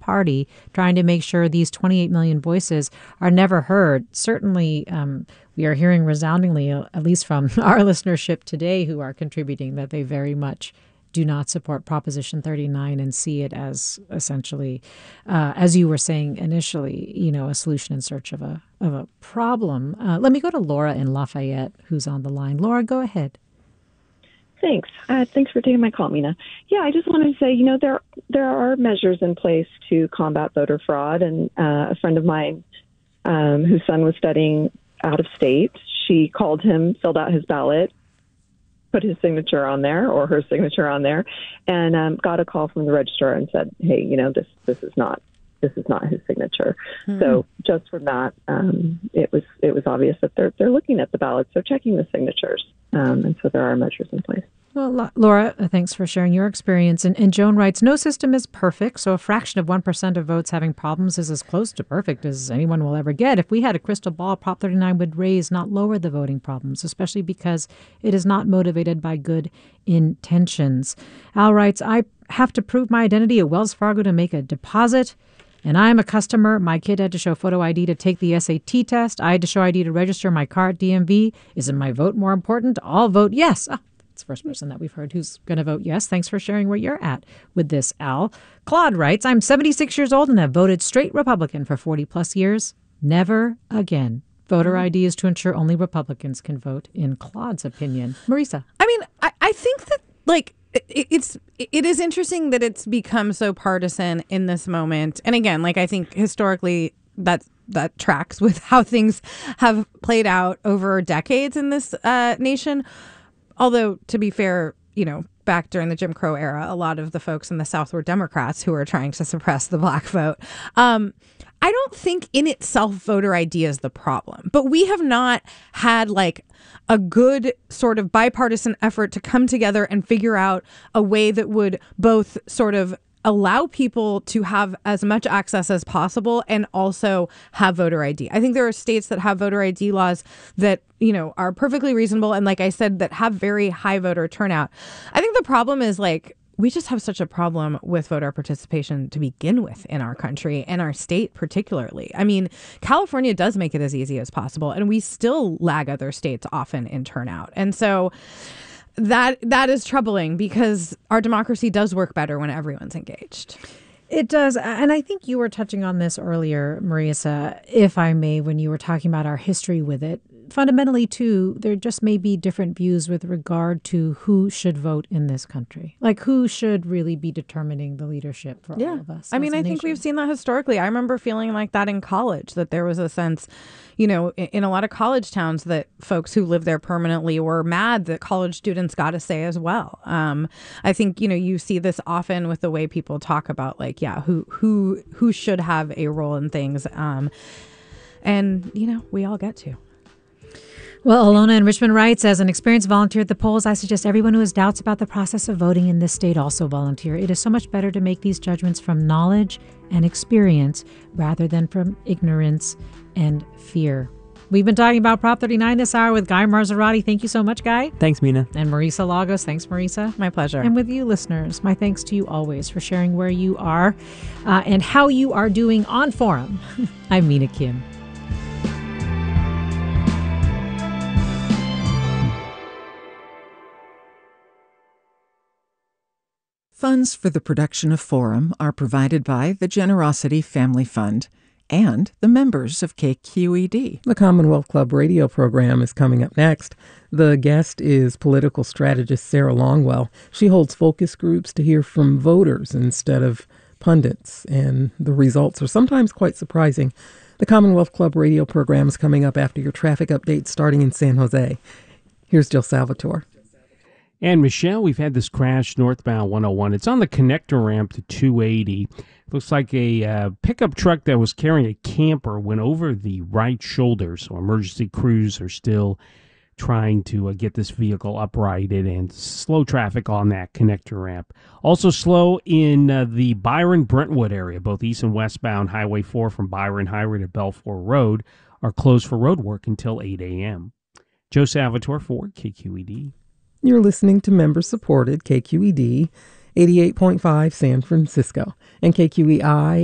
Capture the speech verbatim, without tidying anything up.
party trying to make sure these twenty-eight million voices are never heard. Certainly, um, we are hearing resoundingly, uh, at least from our listenership today, who are contributing, that they very much do not support Proposition thirty-nine and see it as essentially, uh, as you were saying initially, you know, a solution in search of a of a problem. Uh, let me go to Laura in Lafayette, who's on the line. Laura, go ahead. Thanks. Uh, thanks for taking my call, Mina. Yeah, I just wanted to say, you know, there there are measures in place to combat voter fraud. And uh, a friend of mine um, whose son was studying out of state, she called him, filled out his ballot, put his signature on there or her signature on there, and um, got a call from the registrar and said, hey, you know, this this is not this is not his signature. Mm-hmm. So just from that, um, it was it was obvious that they're they're looking at the ballots, they're checking the signatures, um, and so there are measures in place. Well, Laura, thanks for sharing your experience. And, and Joan writes, no system is perfect, so a fraction of one percent of votes having problems is as close to perfect as anyone will ever get. If we had a crystal ball, Prop thirty-nine would raise, not lower the voting problems, especially because it is not motivated by good intentions. Al writes, I have to prove my identity at Wells Fargo to make a deposit, and I'm a customer. My kid had to show photo I D to take the S A T test. I had to show I D to register my car at D M V. Isn't my vote more important? I'll vote yes. Oh, it's the first person that we've heard who's going to vote yes. Thanks for sharing where you're at with this, Al. Claude writes, I'm seventy-six years old and have voted straight Republican for forty plus years. Never again. Voter I D is to ensure only Republicans can vote, in Claude's opinion. Marisa. I mean, I, I think that, like, it, it's it is interesting that it's become so partisan in this moment. And again, like, I think historically that that tracks with how things have played out over decades in this uh, nation. Although, to be fair, you know, back during the Jim Crow era, a lot of the folks in the South were Democrats who were trying to suppress the black vote. Um, I don't think in itself voter I D is the problem, but we have not had like a good sort of bipartisan effort to come together and figure out a way that would both sort of allow people to have as much access as possible and also have voter I D. I think there are states that have voter I D laws that, you know, are perfectly reasonable. And like I said, that have very high voter turnout. I think the problem is like, we just have such a problem with voter participation to begin with in our country and our state particularly. I mean, California does make it as easy as possible, and we still lag other states often in turnout. And so That that is troubling because our democracy does work better when everyone's engaged. It does. And I think you were touching on this earlier, Marisa, if I may, when you were talking about our history with it. Fundamentally, too, there just may be different views with regard to who should vote in this country. Like who should really be determining the leadership for yeah. all of us. I mean, I think we've seen that historically. I remember feeling like that in college, that there was a sense, you know, in, in a lot of college towns that folks who live there permanently were mad that college students got a say as well. Um, I think, you know, you see this often with the way people talk about like, yeah, who who who should have a role in things. Um, and, you know, we all get to. Well, Alona in Richmond writes, as an experienced volunteer at the polls, I suggest everyone who has doubts about the process of voting in this state also volunteer. It is so much better to make these judgments from knowledge and experience rather than from ignorance and fear. We've been talking about Prop thirty-nine this hour with Guy Marzorati. Thank you so much, Guy. Thanks, Mina. And Marisa Lagos. Thanks, Marisa. My pleasure. And with you, listeners, my thanks to you always for sharing where you are uh, and how you are doing on Forum. I'm Mina Kim. Funds for the production of Forum are provided by the Generosity Family Fund and the members of K Q E D. The Commonwealth Club radio program is coming up next. The guest is political strategist Sarah Longwell. She holds focus groups to hear from voters instead of pundits, and the results are sometimes quite surprising. The Commonwealth Club radio program is coming up after your traffic update starting in San Jose. Here's Jill Salvatore. And Michelle, we've had this crash northbound one oh one. It's on the connector ramp to two eighty. Looks like a uh, pickup truck that was carrying a camper went over the right shoulder. So emergency crews are still trying to uh, get this vehicle uprighted and slow traffic on that connector ramp. Also slow in uh, the Byron-Brentwood area. Both east and westbound Highway four from Byron Highway to Belfour Road are closed for road work until eight a.m. Joe Salvatore for K Q E D. You're listening to member-supported K Q E D, eighty-eight point five San Francisco, and K Q E I